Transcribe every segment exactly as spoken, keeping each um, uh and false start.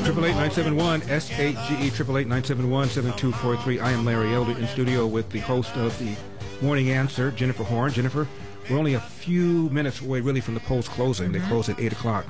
Triple eight nine seven one S H G E triple eight nine seven one seven two four three. I am Larry Elder in studio with the host of the Morning Answer, Jennifer Horn. Jennifer, we're only a few minutes away, really, from the polls closing. Mm-hmm. They close at eight o'clock.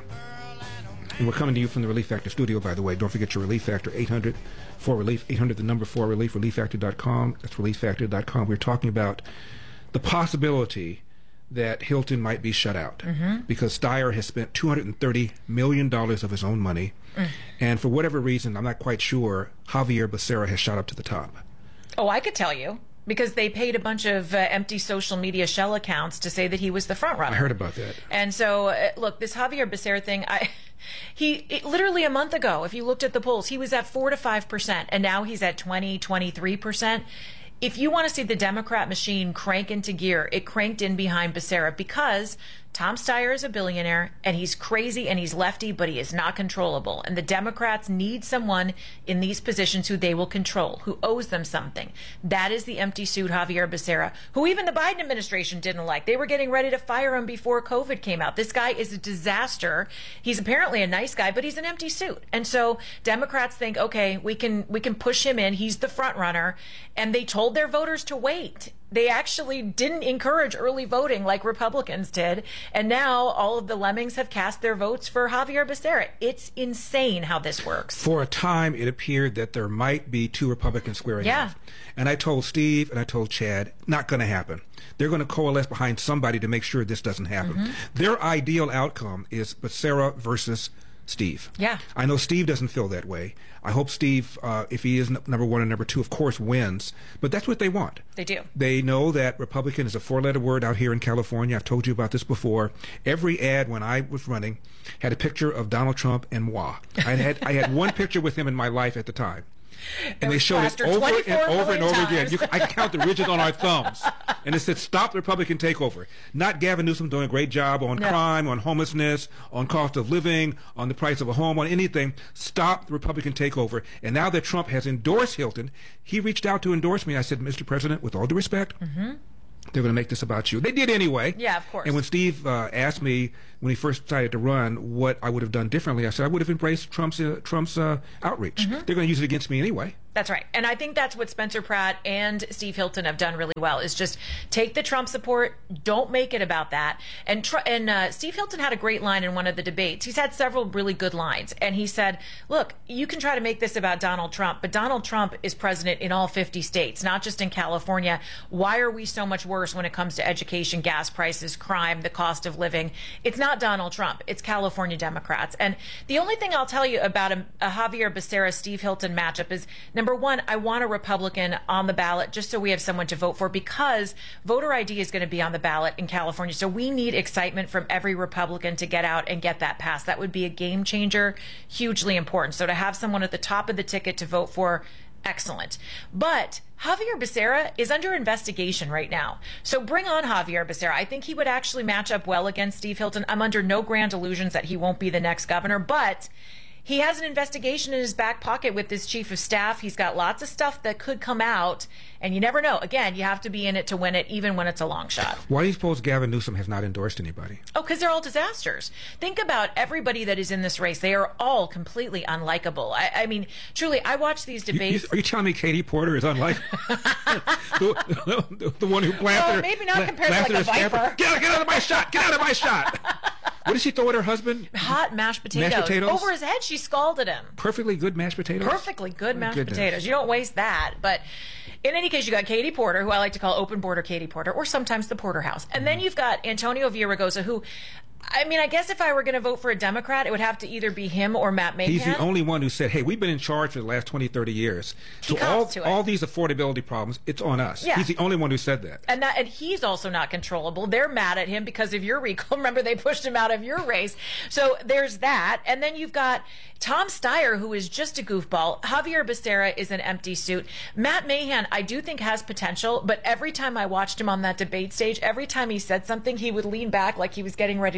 And we're coming to you from the Relief Factor studio, by the way. Don't forget your Relief Factor, eight hundred four relief, eight hundred the number four relief, relief factor dot com. That's relief factor dot com. We're talking about the possibility that Hilton might be shut out mm-hmm. because Steyer has spent two hundred thirty million dollars of his own money. Mm. And for whatever reason, I'm not quite sure, Xavier Becerra has shot up to the top. Oh, I could tell you. Because they paid a bunch of uh, empty social media shell accounts to say that he was the front runner. I heard about that. And so, uh, look, this Xavier Becerra thing, I, he it, literally a month ago, if you looked at the polls, he was at four to five percent, and now he's at twenty, twenty-three percent. If you want to see the Democrat machine crank into gear, it cranked in behind Becerra because Tom Steyer is a billionaire, and he's crazy and he's lefty, but he is not controllable. And the Democrats need someone in these positions who they will control, who owes them something. That is the empty suit Xavier Becerra, who even the Biden administration didn't like. They were getting ready to fire him before COVID came out. This guy is a disaster. He's apparently a nice guy, but he's an empty suit. And so Democrats think, okay, we can we can push him in. He's the front runner. And they told their voters to wait. They actually didn't encourage early voting like Republicans did. And now all of the lemmings have cast their votes for Xavier Becerra. It's insane how this works. For a time, it appeared that there might be two Republicans squaring yeah. off. And I told Steve and I told Chad, not going to happen. They're going to coalesce behind somebody to make sure this doesn't happen. Mm-hmm. Their ideal outcome is Becerra versus Steve. Yeah. I know Steve doesn't feel that way. I hope Steve, uh, if he is n- number one and number two, of course, wins. But that's what they want. They do. They know that Republican is a four-letter word out here in California. I've told you about this before. Every ad when I was running had a picture of Donald Trump and moi. I had I had one picture with him in my life at the time. And they showed it over and over and over again. You, I can count the ridges on our thumbs. And it said, stop the Republican takeover. Not Gavin Newsom doing a great job on no. crime, on homelessness, on cost of living, on the price of a home, on anything. Stop the Republican takeover. And now that Trump has endorsed Hilton, he reached out to endorse me. I said, Mister President, with all due respect, mm-hmm. they're going to make this about you. They did anyway. Yeah, of course. And when Steve uh, asked me when he first decided to run what I would have done differently, I said I would have embraced Trump's uh, Trump's uh, outreach. Mm-hmm. They're going to use it against me anyway. That's right. And I think that's what Spencer Pratt and Steve Hilton have done really well, is just take the Trump support, don't make it about that. And tr- and uh, Steve Hilton had a great line in one of the debates. He's had several really good lines. And he said, look, you can try to make this about Donald Trump, but Donald Trump is president in all fifty states, not just in California. Why are we so much worse when it comes to education, gas prices, crime, the cost of living? It's not Donald Trump. It's California Democrats. And the only thing I'll tell you about a, a Xavier Becerra-Steve Hilton matchup is, number one, I want a Republican on the ballot just so we have someone to vote for, because voter I D is going to be on the ballot in California. So we need excitement from every Republican to get out and get that passed. That would be a game changer, hugely important. So to have someone at the top of the ticket to vote for, excellent. But Xavier Becerra is under investigation right now. So bring on Xavier Becerra. I think he would actually match up well against Steve Hilton. I'm under no grand illusions that he won't be the next governor, but he has an investigation in his back pocket with his chief of staff. He's got lots of stuff that could come out, and you never know. Again, you have to be in it to win it, even when it's a long shot. Why do you suppose Gavin Newsom has not endorsed anybody? Oh, because they're all disasters. Think about everybody that is in this race. They are all completely unlikable. I, I mean, truly, I watch these debates. You, you, are you telling me Katie Porter is unlikable? the, the, the one who planted well, maybe not compared to like a viper. Get, get out of my shot! Get out of my shot! What did she throw at her husband? Hot mashed potatoes. Mashed potatoes? Over his head, she scalded him. Perfectly good mashed potatoes? Perfectly good mashed Goodness. potatoes. You don't waste that. But in any case, you got Katie Porter, who I like to call open border Katie Porter, or sometimes the Porterhouse. And mm. then you've got Antonio Villaraigosa, who, I mean, I guess if I were going to vote for a Democrat, it would have to either be him or Matt Mahan. He's the only one who said, hey, we've been in charge for the last twenty, thirty years. He so all, to it. all these affordability problems, it's on us. Yeah. He's the only one who said that. And that, and he's also not controllable. They're mad at him because of your recall. Remember, they pushed him out of your race. So there's that. And then you've got Tom Steyer, who is just a goofball. Xavier Becerra is an empty suit. Matt Mahan, I do think has potential, but every time I watched him on that debate stage, every time he said something, he would lean back like he was getting ready to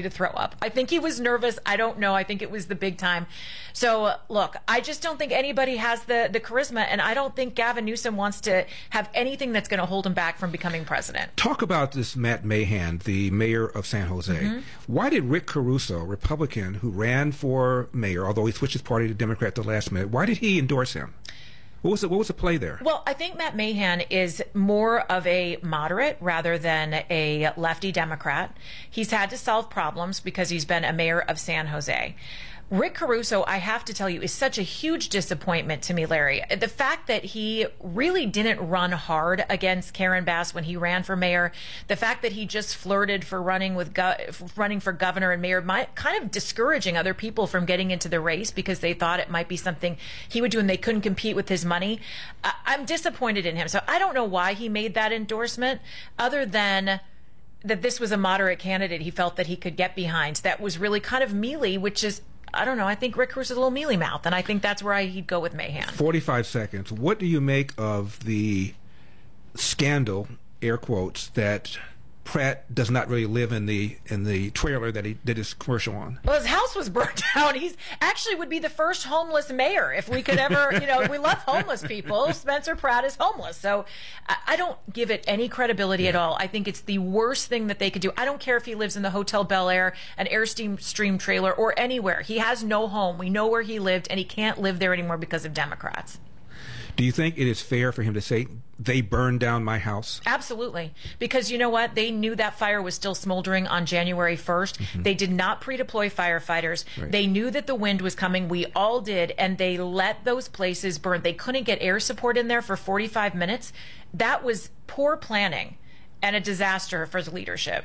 to throw up. I think he was nervous. I don't know. I think it was the big time. So, uh, look, I just don't think anybody has the, the charisma, and I don't think Gavin Newsom wants to have anything that's going to hold him back from becoming president. Talk about this Matt Mahan, the mayor of San Jose. Mm-hmm. Why did Rick Caruso, Republican, who ran for mayor, although he switched his party to Democrat at the last minute, why did he endorse him? What was the, what was the play there? Well, I think Matt Mahan is more of a moderate rather than a lefty Democrat. He's had to solve problems because he's been a mayor of San Jose. Rick Caruso, I have to tell you, is such a huge disappointment to me, Larry. The fact that he really didn't run hard against Karen Bass when he ran for mayor, the fact that he just flirted for running with go- running for governor and mayor, might, kind of discouraging other people from getting into the race because they thought it might be something he would do and they couldn't compete with his money. I- I'm disappointed in him. So I don't know why he made that endorsement, other than that this was a moderate candidate he felt that he could get behind. That was really kind of mealy, which is, I don't know. I think Rick Caruso's a little mealy mouth, and I think that's where I, he'd go with Mahan. forty-five seconds. What do you make of the scandal, air quotes, that Pratt does not really live in the in the trailer that he did his commercial on? Well, his house was burnt down. He's actually would be the first homeless mayor if we could ever, you know, we love homeless people. Spencer Pratt is homeless. So I, I don't give it any credibility yeah. at all. I think it's the worst thing that they could do. I don't care if he lives in the Hotel Bel Air, an Airstream stream trailer, or anywhere. He has no home. We know where he lived, and he can't live there anymore because of Democrats. Do you think it is fair for him to say, they burned down my house? Absolutely. Because you know what? They knew that fire was still smoldering on January first. Mm-hmm. They did not pre-deploy firefighters. Right. They knew that the wind was coming. We all did. And they let those places burn. They couldn't get air support in there for forty-five minutes. That was poor planning and a disaster for the leadership.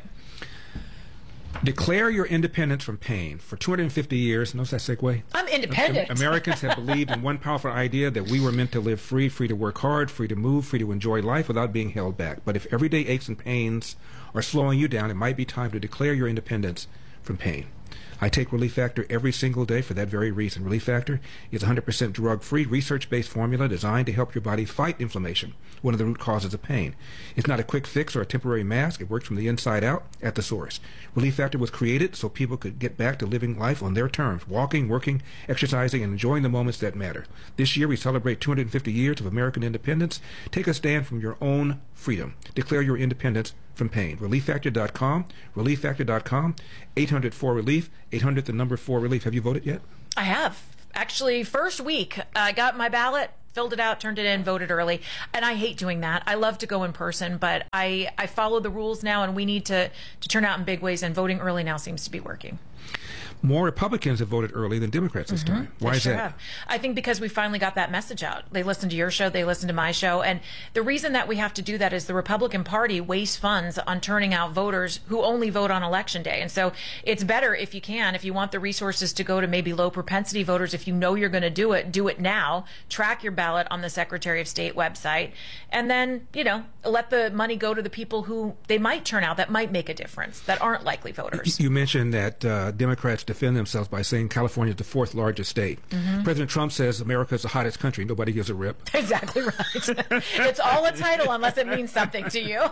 Declare your independence from pain. For two hundred fifty years, notice that segue? I'm independent. Americans have believed in one powerful idea, that we were meant to live free, free to work hard, free to move, free to enjoy life without being held back. But if everyday aches and pains are slowing you down, it might be time to declare your independence from pain. I take Relief Factor every single day for that very reason. Relief Factor is a one hundred percent drug-free, research-based formula designed to help your body fight inflammation, one of the root causes of pain. It's not a quick fix or a temporary mask. It works from the inside out at the source. Relief Factor was created so people could get back to living life on their terms, walking, working, exercising, and enjoying the moments that matter. This year, we celebrate two hundred fifty years of American independence. Take a stand from your own freedom. Declare your independence from pain. relief factor dot com, relief factor dot com, eight hundred four relief, eight hundred the number four relief. Have you voted yet? I have. Actually, first week, I got my ballot, filled it out, turned it in, voted early. And I hate doing that. I love to go in person, but I, I follow the rules now, and we need to, to turn out in big ways, and voting early now seems to be working. More Republicans have voted early than Democrats this mm-hmm. time. Why they is sure that? Have. I think because we finally got that message out. They listened to your show, they listened to my show, and the reason that we have to do that is the Republican Party wastes funds on turning out voters who only vote on Election Day. And so it's better if you can, if you want the resources to go to maybe low propensity voters, if you know you're going to do it, do it now. Track your ballot on the Secretary of State website, and then, you know, let the money go to the people who they might turn out that might make a difference, that aren't likely voters. You mentioned that uh, Democrats defend themselves by saying California is the fourth largest state. Mm-hmm. President Trump says America is the hottest country. Nobody gives a rip. Exactly right. It's all a title unless it means something to you.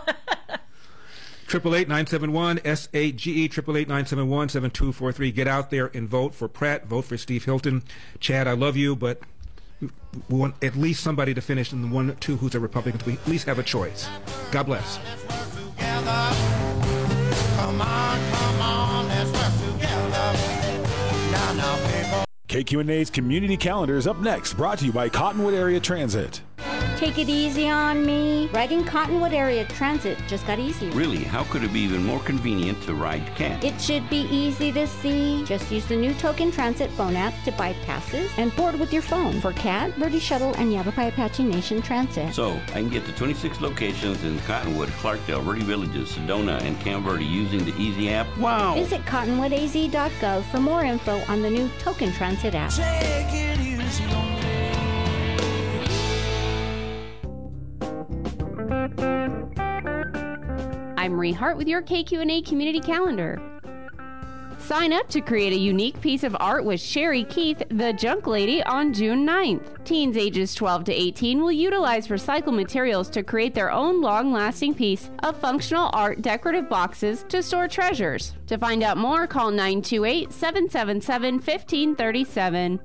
Triple eight nine seven one S eight G E triple eight nine seven one seven two four three. Get out there and vote for Pratt. Vote for Steve Hilton. Chad, I love you, but we want at least somebody to finish in the one, two who's a Republican. We at least have a choice. God bless. Come on, come on, let's work together. Now, now, people. K Q N A's Community Calendar is up next, brought to you by Cottonwood Area Transit. Take it easy on me. Riding Cottonwood Area Transit just got easier. Really? How could it be even more convenient to ride C A T? It should be easy to see. Just use the new Token Transit phone app to buy passes and board with your phone for C A T, Verde Shuttle, and Yavapai Apache Nation Transit. So, I can get to twenty-six locations in Cottonwood, Clarkdale, Verde Villages, Sedona, and Camp Verde using the Easy app? Wow! Visit cottonwood a z dot gov for more info on the new Token Transit app. Take it easy on me. I'm Marie Hart with your K Q N A Community Calendar. Sign up to create a unique piece of art with Sherry Keith, the Junk Lady, on June ninth. Teens ages twelve to eighteen will utilize recycled materials to create their own long-lasting piece of functional art decorative boxes to store treasures. To find out more, call nine two eight, seven seven seven, one five three seven.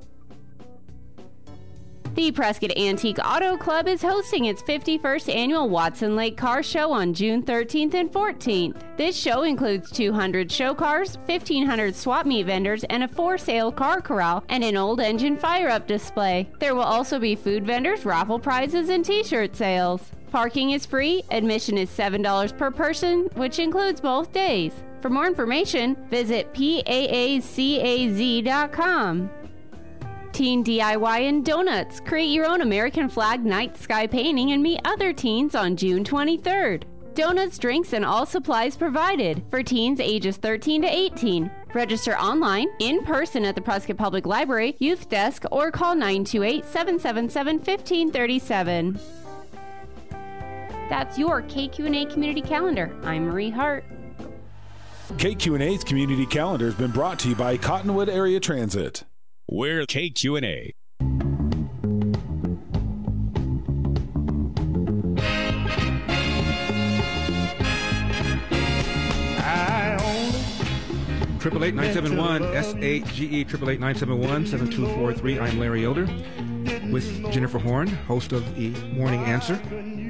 The Prescott Antique Auto Club is hosting its fifty-first annual Watson Lake Car Show on June thirteenth and fourteenth. This show includes two hundred show cars, fifteen hundred swap meet vendors, and a for-sale car corral and an old engine fire-up display. There will also be food vendors, raffle prizes, and t-shirt sales. Parking is free. Admission is seven dollars per person, which includes both days. For more information, visit P A A C A Z dot com. Teen D I Y and Donuts. Create your own American flag night sky painting and meet other teens on June twenty-third. Donuts, drinks, and all supplies provided for teens ages thirteen to eighteen. Register online, in person at the Prescott Public Library, Youth Desk, or call nine two eight, seven seven seven, one five three seven. That's your K Q and A Community Calendar. I'm Marie Hart. K Q and A's Community Calendar has been brought to you by Cottonwood Area Transit. We're K Q and A. Triple eight nine seven one S A G E triple eight nine seven one seven two four three. I'm Larry Elder with Jennifer Horn, host of the Morning Answer.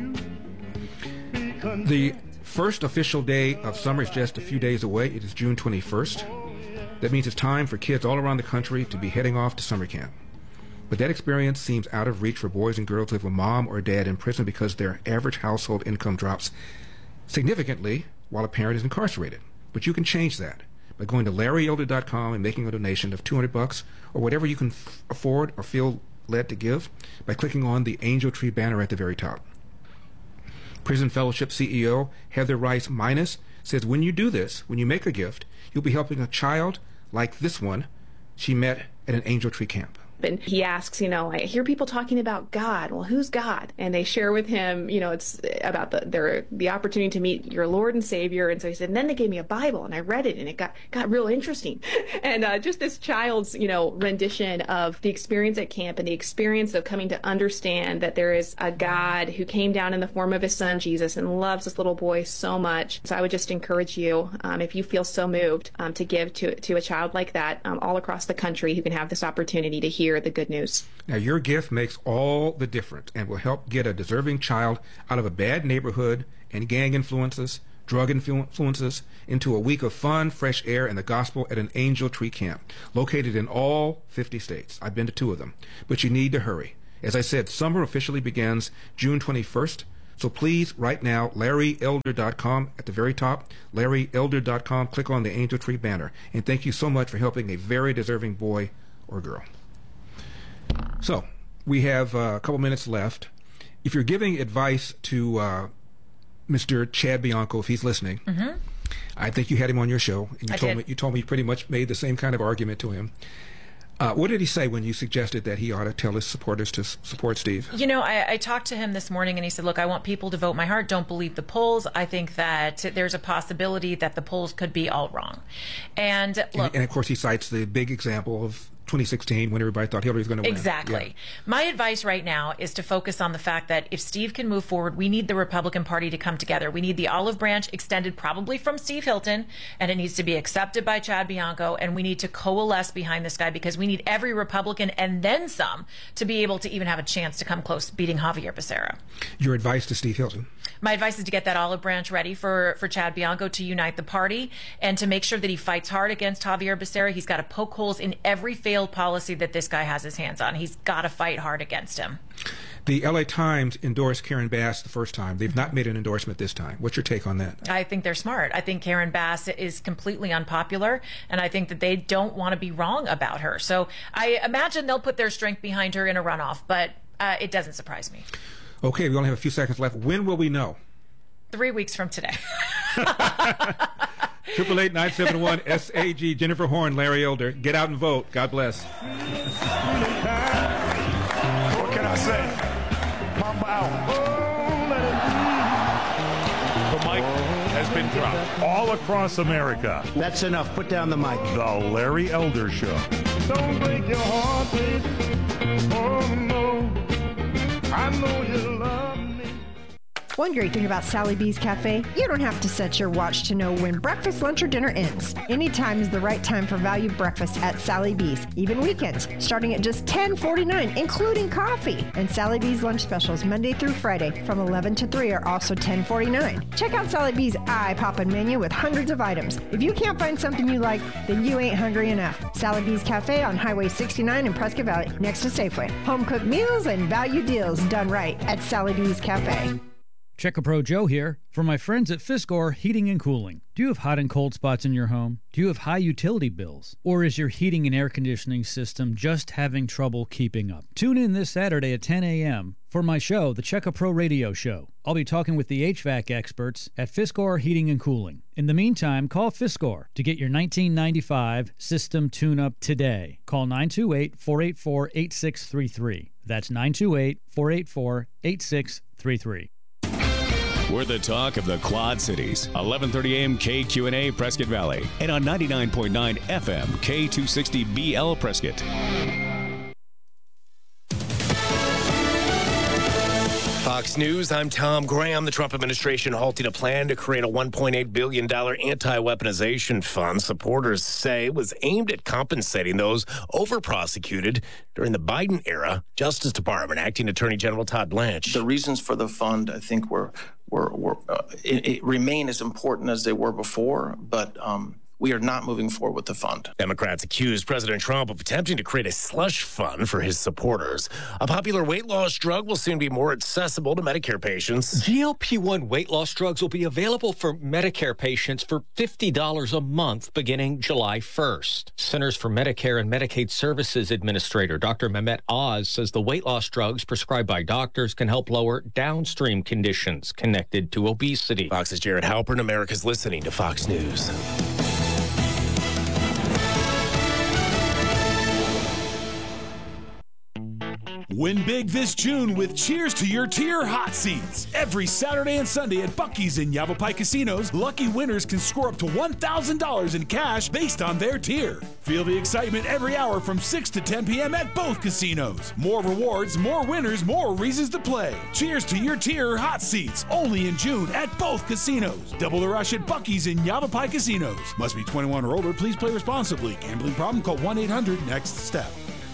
The first official day of summer is just a few days away. It is June twenty-first. That means it's time for kids all around the country to be heading off to summer camp. But that experience seems out of reach for boys and girls who have a mom or dad in prison because their average household income drops significantly while a parent is incarcerated. But you can change that by going to Larry Elder dot com and making a donation of two hundred bucks or whatever you can f- afford or feel led to give by clicking on the Angel Tree banner at the very top. Prison Fellowship C E O Heather Rice Minus says when you do this, when you make a gift, you'll be helping a child like this one she met at an Angel Tree camp. And he asks, you know, I hear people talking about God. Well, who's God? And they share with him, you know, it's about the their the opportunity to meet your Lord and Savior. And so he said, and then they gave me a Bible, and I read it, and it got got real interesting. And uh, just this child's, you know, rendition of the experience at camp and the experience of coming to understand that there is a God who came down in the form of his son Jesus and loves this little boy so much. So I would just encourage you, um, if you feel so moved, um, to give to to a child like that, um, all across the country who can have this opportunity to hear the good news. Now, your gift makes all the difference and will help get a deserving child out of a bad neighborhood and gang influences, drug influences, into a week of fun, fresh air, and the gospel at an Angel Tree camp, located in all fifty states. I've been to two of them, but you need to hurry. As I said, summer officially begins June twenty-first, so please, right now, Larry Elder dot com at the very top, Larry Elder dot com, click on the Angel Tree banner, and thank you so much for helping a very deserving boy or girl. So, we have uh, a couple minutes left. If you're giving advice to uh, Mister Chad Bianco, if he's listening, mm-hmm. I think you had him on your show, and you I told did. me you told me you pretty much made the same kind of argument to him. Uh, what did he say when you suggested that he ought to tell his supporters to s- support Steve? You know, I, I talked to him this morning, and he said, look, I want people to vote my heart. Don't believe the polls. I think that there's a possibility that the polls could be all wrong. And look. And, and of course, he cites the big example of twenty sixteen when everybody thought Hillary was going to win. Exactly. Yeah. My advice right now is to focus on the fact that if Steve can move forward, we need the Republican Party to come together. We need the olive branch extended probably from Steve Hilton, and it needs to be accepted by Chad Bianco, and we need to coalesce behind this guy because we need every Republican and then some to be able to even have a chance to come close to beating Javier Becerra. Your advice to Steve Hilton? My advice is to get that olive branch ready for, for Chad Bianco to unite the party and to make sure that he fights hard against Javier Becerra. He's got to poke holes in every failed policy that this guy has his hands on. He's got to fight hard against him. The L A Times endorsed Karen Bass the first time. They've not made an endorsement this time. What's your take on that? I think they're smart. I think Karen Bass is completely unpopular, and I think that they don't want to be wrong about her. So I imagine they'll put their strength behind her in a runoff, but uh, it doesn't surprise me. Okay, we only have a few seconds left. When will we know? Three weeks from today. Triple eight nine seven one S A G. Jennifer Horn, Larry Elder. Get out and vote. God bless. What can I say? Mamba out. For Mike has been dropped all across America. That's enough. Put down the mic. The Larry Elder Show. Don't break your heart, baby. Oh, no. I know you love me. One great thing about Sally B's Cafe, you don't have to set your watch to know when breakfast, lunch, or dinner ends. Anytime is the right time for value breakfast at Sally B's, even weekends, starting at just ten forty-nine, including coffee. And Sally B's lunch specials Monday through Friday from eleven to three are also ten forty-nine. Check out Sally B's eye-poppin' menu with hundreds of items. If you can't find something you like, then you ain't hungry enough. Sally B's Cafe on Highway sixty-nine in Prescott Valley, next to Safeway. Home-cooked meals and value deals done right at Sally B's Cafe. Check-A-Pro Joe here for my friends at Fiskor Heating and Cooling. Do you have hot and cold spots in your home? Do you have high utility bills? Or is your heating and air conditioning system just having trouble keeping up? Tune in this Saturday at ten a.m. for my show, the Check-A-Pro Radio Show. I'll be talking with the H V A C experts at Fiskor Heating and Cooling. In the meantime, call Fiskor to get your nineteen ninety-five system tune-up today. Call nine two eight, four eight four, eight six three three. That's nine two eight, four eight four, eight six three three. We're the talk of the Quad Cities. eleven thirty a.m. K Q N A Prescott Valley. And on ninety-nine point nine F M K two sixty B L Prescott. Fox News, I'm Tom Graham. The Trump administration halting a plan to create a one point eight billion dollars anti-weaponization fund supporters say was aimed at compensating those over-prosecuted during the Biden era. Justice Department Acting Attorney General Todd Blanche. The reasons for the fund, I think, were, were, were uh, it, it remain as important as they were before, but um, we are not moving forward with the fund. Democrats accused President Trump of attempting to create a slush fund for his supporters. A popular weight loss drug will soon be more accessible to Medicare patients. G L P one weight loss drugs will be available for Medicare patients for fifty dollars a month beginning July first. Centers for Medicare and Medicaid Services Administrator Doctor Mehmet Oz says the weight loss drugs prescribed by doctors can help lower downstream conditions connected to obesity. Fox's Jared Halpern. America's listening to Fox News. Win big this June with Cheers to Your Tier hot seats. Every Saturday and Sunday at Buc-ee's and Yavapai Casinos, lucky winners can score up to one thousand dollars in cash based on their tier. Feel the excitement every hour from six to ten p.m. at both casinos. More rewards, more winners, more reasons to play. Cheers to Your Tier hot seats, only in June at both casinos. Double the rush at Buc-ee's and Yavapai Casinos. Must be twenty-one or older. Please play responsibly. Gambling problem? Call one eight hundred next step.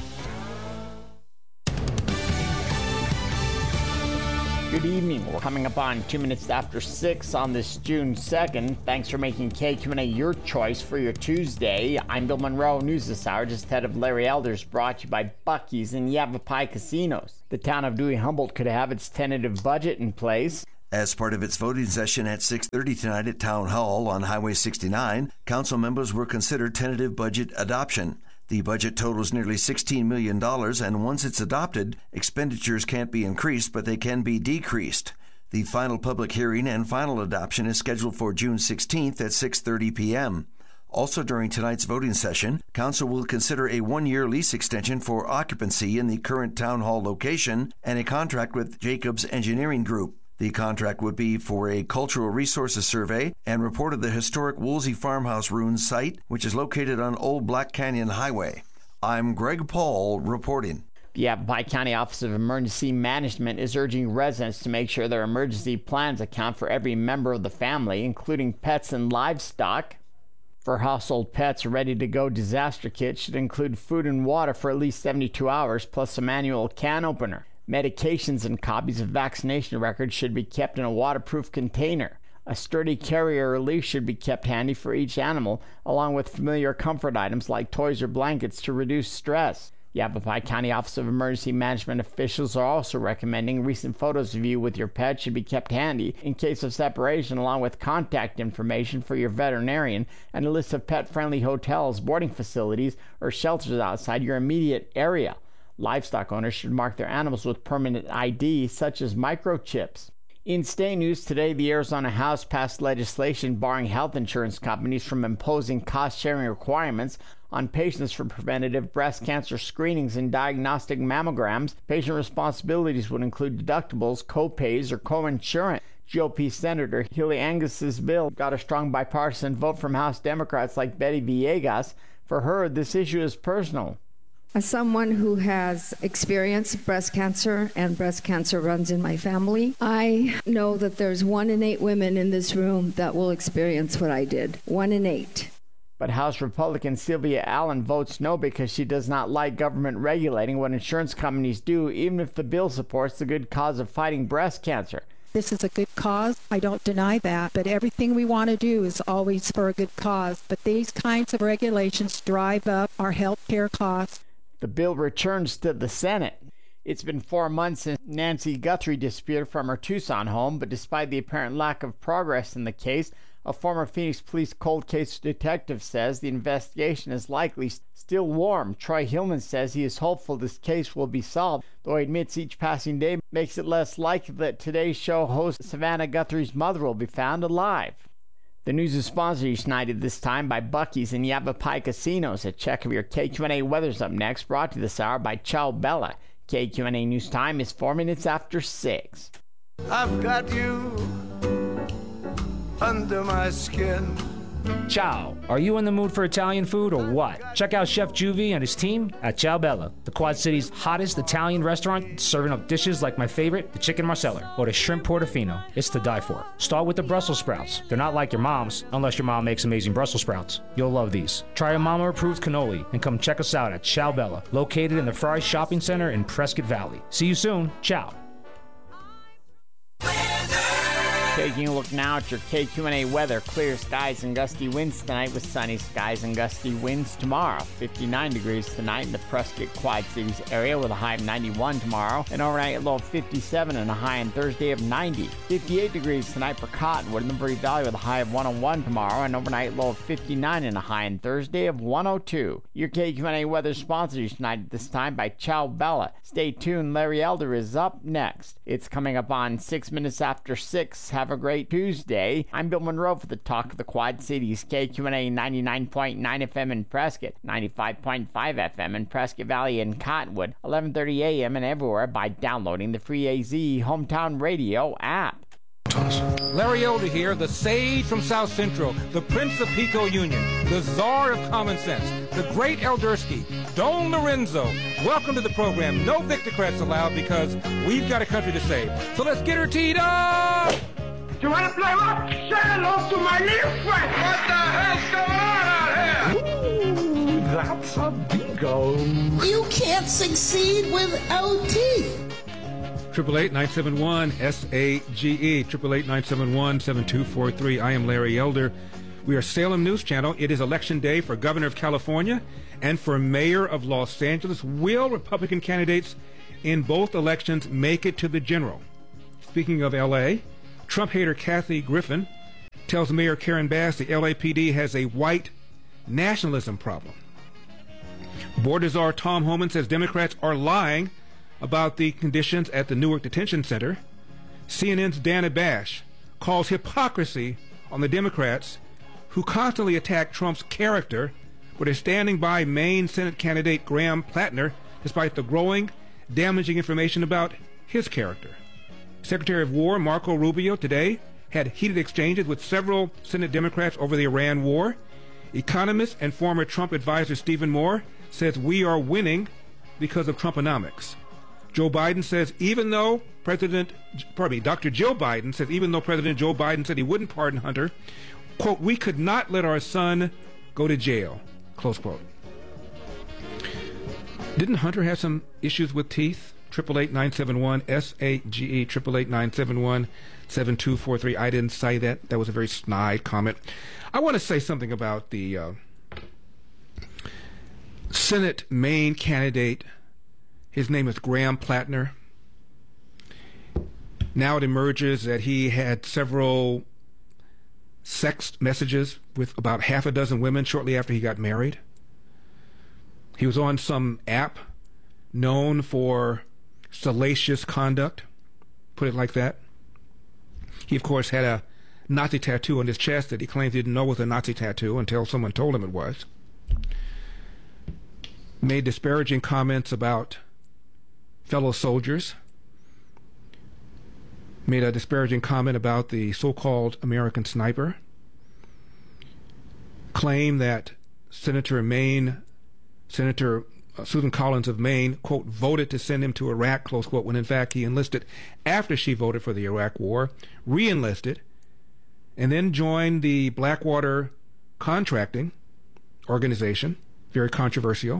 Good evening. We're coming up on two minutes after six on this June second. Thanks for making K Q N A your choice for your Tuesday. I'm Bill Monroe. News this hour, just ahead of Larry Elders, brought to you by Buc-ee's and Yavapai Casinos. The town of Dewey-Humboldt could have its tentative budget in place. As part of its voting session at six thirty tonight at Town Hall on Highway sixty-nine, council members will consider tentative budget adoption. The budget totals nearly sixteen million dollars, and once it's adopted, expenditures can't be increased, but they can be decreased. The final public hearing and final adoption is scheduled for June sixteenth at six thirty p.m. Also during tonight's voting session, council will consider a one-year lease extension for occupancy in the current town hall location and a contract with Jacobs Engineering Group. The contract would be for a cultural resources survey and report of the historic Woolsey Farmhouse Ruins site, which is located on Old Black Canyon Highway. I'm Greg Paul reporting. The Yavapai County Office of Emergency Management is urging residents to make sure their emergency plans account for every member of the family, including pets and livestock. For household pets, a ready-to-go disaster kit should include food and water for at least seventy-two hours, plus a manual can opener. Medications and copies of vaccination records should be kept in a waterproof container. A sturdy carrier relief should be kept handy for each animal, along with familiar comfort items like toys or blankets to reduce stress. Yavapai County Office of Emergency Management officials are also recommending recent photos of you with your pet should be kept handy in case of separation, along with contact information for your veterinarian and a list of pet-friendly hotels, boarding facilities, or shelters outside your immediate area. Livestock owners should mark their animals with permanent I D, such as microchips. In state news today, the Arizona House passed legislation barring health insurance companies from imposing cost-sharing requirements on patients for preventative breast cancer screenings and diagnostic mammograms. Patient responsibilities would include deductibles, co-pays, or co-insurance. G O P Senator Healy Angus's bill got a strong bipartisan vote from House Democrats like Betty Villegas. For her, this issue is personal. As someone who has experienced breast cancer, and breast cancer runs in my family, I know that there's one in eight women in this room that will experience what I did. One in eight. But House Republican Sylvia Allen votes no because she does not like government regulating what insurance companies do, even if the bill supports the good cause of fighting breast cancer. This is a good cause. I don't deny that. But everything we want to do is always for a good cause. But these kinds of regulations drive up our health care costs. The bill returns to the Senate. It's been four months since Nancy Guthrie disappeared from her Tucson home, but despite the apparent lack of progress in the case, a former Phoenix police cold case detective says the investigation is likely still warm. Troy Hillman says he is hopeful this case will be solved, though he admits each passing day makes it less likely that today's show host Savannah Guthrie's mother will be found alive. The news is sponsored tonight this time by Buc-ee's and Yavapai Casinos. A check of your K Q N A weather's up next, brought to you this hour by Chow Bella. K Q N A News Time is four minutes after six. I've got you under my skin. Ciao. Are you in the mood for Italian food or what? Check out Chef Juvie and his team at Ciao Bella, the Quad City's hottest Italian restaurant, serving up dishes like my favorite, the chicken marsala, or the shrimp portofino. It's to die for. Start with the Brussels sprouts. They're not like your mom's, unless your mom makes amazing Brussels sprouts. You'll love these. Try a mama-approved cannoli and come check us out at Ciao Bella, located in the Fry Shopping Center in Prescott Valley. See you soon. Ciao. Taking a look now at your K Q N A weather. Clear skies and gusty winds tonight with sunny skies and gusty winds tomorrow. fifty-nine degrees tonight in the Prescott Quad Cities area with a high of ninety-one tomorrow. An overnight low of fifty-seven and a high on Thursday of ninety. fifty-eight degrees tonight for Cottonwood in the Verde Valley with a high of one oh one tomorrow. An overnight low of fifty-nine and a high on Thursday of one oh two. Your K Q N A weather sponsors tonight at this time by Chow Bella. Stay tuned. Larry Elder is up next. It's coming up on six minutes after six. Have a great Tuesday. I'm Bill Monroe for the Talk of the Quad Cities. K Q N A ninety-nine point nine F M in Prescott, ninety-five point five F M in Prescott Valley and Cottonwood, eleven thirty A M and everywhere by downloading the free A Z Hometown Radio app. Larry Elder here, the sage from South Central, the Prince of Pico Union, the Czar of Common Sense, the great Eldersky, Don Lorenzo. Welcome to the program. No Victocrats allowed because we've got a country to save. So let's get her teed up! You want to play what? Say hello to my little friend. What the hell's going on out here? Ooh, that's a bingo. You can't succeed without teeth. Triple eight nine seven one S A G E. Triple eight nine seven one seven two four three. I am Larry Elder. We are Salem News Channel. It is election day for Governor of California and for Mayor of Los Angeles. Will Republican candidates in both elections make it to the general? Speaking of L A, Trump hater Kathy Griffin tells Mayor Karen Bass the L A P D has a white nationalism problem. Border czar Tom Homan says Democrats are lying about the conditions at the Newark Detention Center. C N N's Dana Bash calls hypocrisy on the Democrats who constantly attack Trump's character, but are standing by Maine Senate candidate Graham Plattner despite the growing, damaging information about his character. Secretary of War Marco Rubio today had heated exchanges with several Senate Democrats over the Iran war. Economist and former Trump advisor Stephen Moore says we are winning because of Trumponomics. Joe Biden says even though President, pardon me, Doctor Joe Biden says even though President Joe Biden said he wouldn't pardon Hunter, quote, we could not let our son go to jail, close quote. Didn't Hunter have some issues with teeth? Triple eight nine seven one S A G E. Triple eight nine seven one seven two four three. I didn't say that. That was a very snide comment. I want to say something about the uh, Senate Maine candidate. His name is Graham Plattner. Now it emerges that he had several sex messages with about half a dozen women shortly after he got married. He was on some app known for salacious conduct, put it like that. He, of course, had a Nazi tattoo on his chest that he claimed he didn't know was a Nazi tattoo until someone told him it was. Made disparaging comments about fellow soldiers. made a disparaging comment about the so-called American sniper, claimed that Senator Maine, Senator uh, Susan Collins of Maine, quote, voted to send him to Iraq, close quote, when in fact he enlisted after she voted for the Iraq War, re-enlisted, and then joined the Blackwater Contracting Organization, very controversial.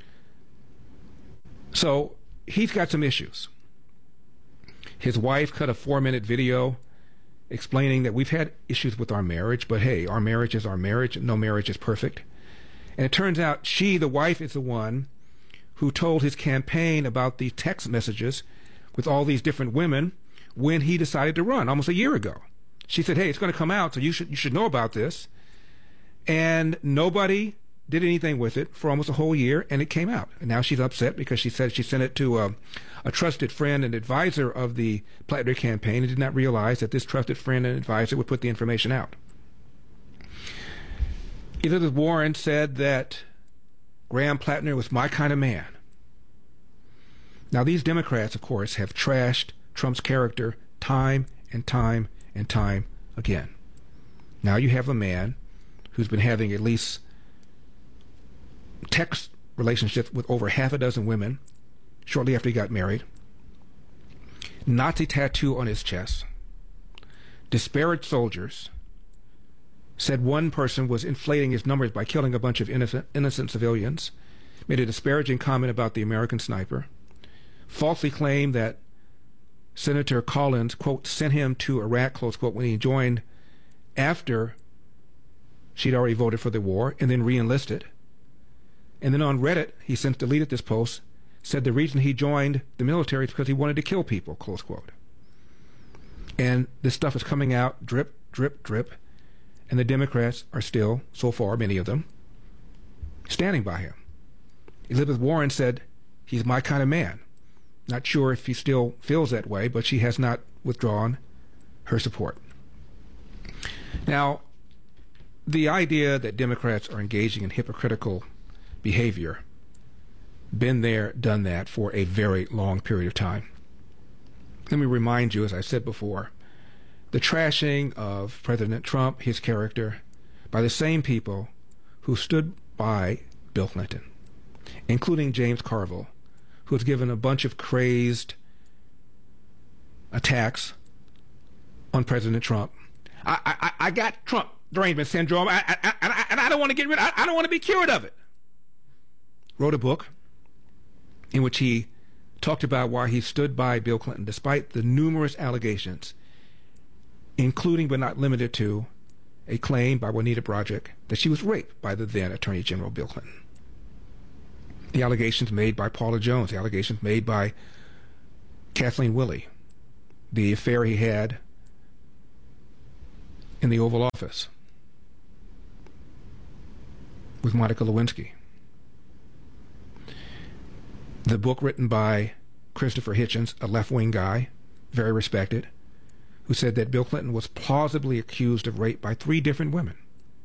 So he's got some issues. His wife cut a four-minute video explaining that we've had issues with our marriage, but hey, our marriage is our marriage. No marriage is perfect. And it turns out she, the wife, is the one who told his campaign about the text messages with all these different women when he decided to run almost a year ago. She said, hey, it's going to come out, so you should you should know about this. And nobody did anything with it for almost a whole year, and it came out. And now she's upset because she said she sent it to a, a trusted friend and advisor of the Plattner campaign and did not realize that this trusted friend and advisor would put the information out. Elizabeth Warren said that Graham Plattner was my kind of man. Now, these Democrats, of course, have trashed Trump's character time and time and time again. Now you have a man who's been having at least text relationships with over half a dozen women shortly after he got married, Nazi tattoo on his chest, disparaged soldiers, said one person was inflating his numbers by killing a bunch of innocent, innocent civilians, made a disparaging comment about the American sniper, falsely claimed that Senator Collins, quote, sent him to Iraq, close quote, when he joined after she'd already voted for the war, and then re-enlisted. And then on Reddit, he since deleted this post, said the reason he joined the military is because he wanted to kill people, close quote. And this stuff is coming out drip, drip, drip, and the Democrats are still, so far, many of them, standing by him. Elizabeth Warren said, he's my kind of man. Not sure if he still feels that way, but she has not withdrawn her support. Now, the idea that Democrats are engaging in hypocritical behavior, been there, done that for a very long period of time. Let me remind you, as I said before, the trashing of President Trump, his character, by the same people who stood by Bill Clinton, including James Carville, who was given a bunch of crazed attacks on President Trump. I, I, I got Trump derangement syndrome, I, I, I, and I don't want to get rid of it. I, I don't want to be cured of it. Wrote a book in which he talked about why he stood by Bill Clinton despite the numerous allegations, including but not limited to a claim by Juanita Broaddrick that she was raped by the then Attorney General Bill Clinton. The allegations made by Paula Jones, the allegations made by Kathleen Willey, the affair he had in the Oval Office with Monica Lewinsky. The book written by Christopher Hitchens, a left-wing guy, very respected, who said that Bill Clinton was plausibly accused of rape by three different women.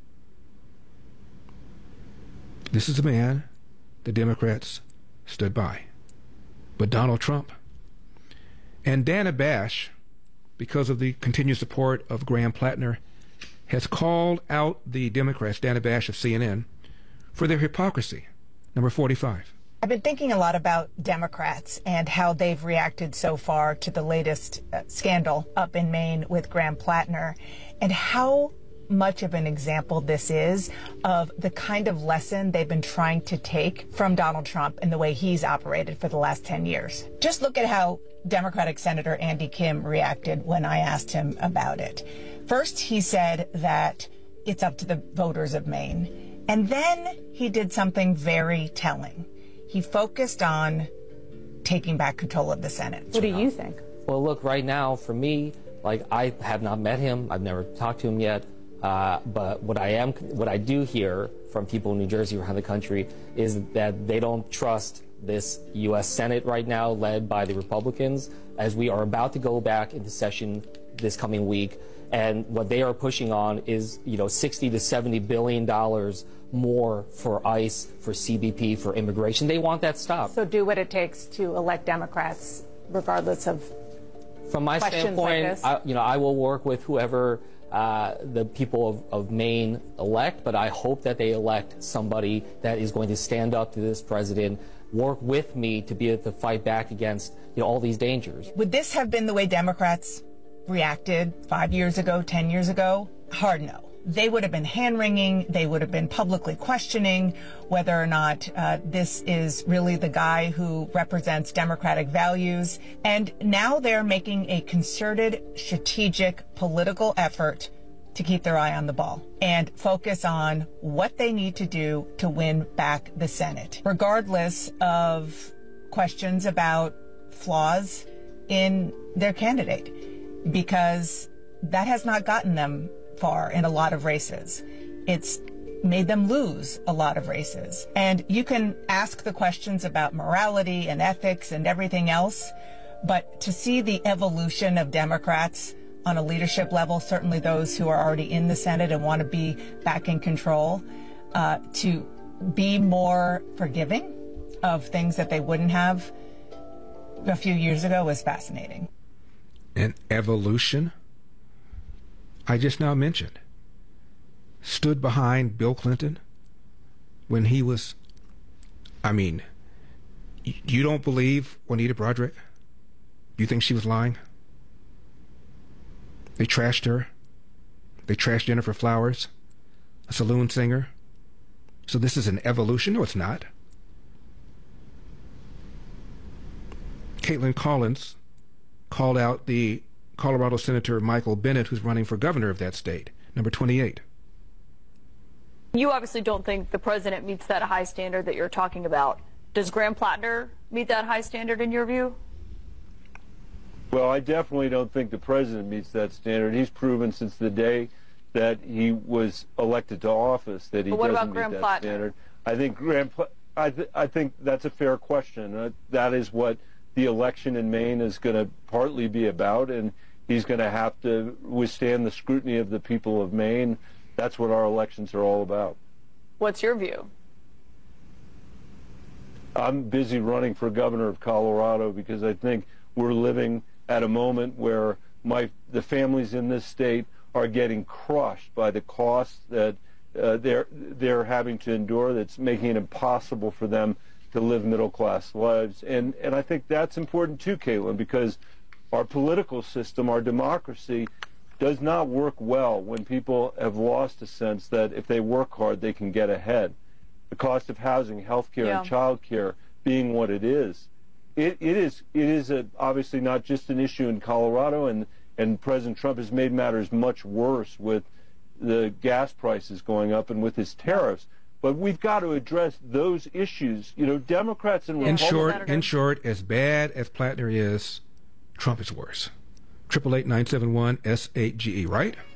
This is a man the Democrats stood by. But Donald Trump and Dana Bash, because of the continued support of Graham Plattner, has called out the Democrats, Dana Bash of C N N, for their hypocrisy. Number forty-five. I've been thinking a lot about Democrats and how they've reacted so far to the latest uh, scandal up in Maine with Graham Plattner, and how much of an example this is of the kind of lesson they've been trying to take from Donald Trump and the way he's operated for the last ten years. Just look at how Democratic Senator Andy Kim reacted when I asked him about it. First, he said that it's up to the voters of Maine. And then he did something very telling. He focused on taking back control of the Senate. What do you think? Well, look, right now, for me, like, I have not met him. I've never talked to him yet. Uh, but what I am, what I do hear from people in New Jersey around the country is that they don't trust this U S Senate right now, led by the Republicans, as we are about to go back into session this coming week. And what they are pushing on is, you know, sixty to seventy billion dollars more for ICE, for C B P, for immigration. They want that stopped. So do what it takes to elect Democrats, regardless of From my questions standpoint, like this? I, you know, I will work with whoever uh, the people of, of Maine elect, but I hope that they elect somebody that is going to stand up to this president, work with me to be able to fight back against, you know, all these dangers. Would this have been the way Democrats reacted five years ago, ten years ago? Hard no. They would have been hand-wringing. They would have been publicly questioning whether or not uh, this is really the guy who represents Democratic values. And now they're making a concerted, strategic, political effort to keep their eye on the ball and focus on what they need to do to win back the Senate, regardless of questions about flaws in their candidate, because that has not gotten them far in a lot of races. It's made them lose a lot of races. And you can ask the questions about morality and ethics and everything else, but to see the evolution of Democrats on a leadership level, certainly those who are already in the Senate and want to be back in control, uh, to be more forgiving of things that they wouldn't have a few years ago was fascinating. An evolution? I just now mentioned, stood behind Bill Clinton when he was, I mean, you don't believe Juanita Broaddrick? You think she was lying? They trashed her. They trashed Jennifer Flowers, a saloon singer. So this is an evolution? No, it's not. Caitlin Collins called out the Colorado Senator Michael Bennet, who's running for governor of that state, number twenty-eight. You obviously don't think the president meets that high standard that you're talking about. Does Graham Plattner meet that high standard in your view? Well, I definitely don't think the president meets that standard. He's proven since the day that he was elected to office that he But what doesn't about meet Graham that Plattner? standard. I think Graham, Pla- I, th- I think that's a fair question. Uh, that is what the election in Maine is going to partly be about, and he's going to have to withstand the scrutiny of the people of Maine. That's what our elections are all about. What's your view? I'm busy running for governor of Colorado because I think we're living at a moment where my the families in this state are getting crushed by the costs that uh, they're they're having to endure. That's making it impossible for them to live middle-class lives. And and I think that's important too, Caitlin, because our political system, our democracy, does not work well when people have lost a sense that if they work hard, they can get ahead. The cost of housing, health care, Yeah. and child care being what it is. It, it is, it is a, obviously not just an issue in Colorado, and, and President Trump has made matters much worse with the gas prices going up and with his tariffs. But we've got to address those issues. You know, Democrats and In Republicans... short, in short, as bad as Plattner is, Trump is worse. triple eight nine seven one S eight G E, right?